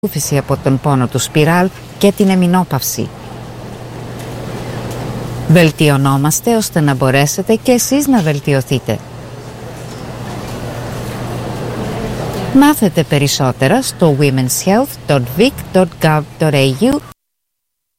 ανακούφιση από τον πόνο του σπιράλ και την εμεινόπαυση. Βελτιωνόμαστε ώστε να μπορέσετε και εσείς να βελτιωθείτε. Μάθετε περισσότερα στο womenshealth.vic.gov.au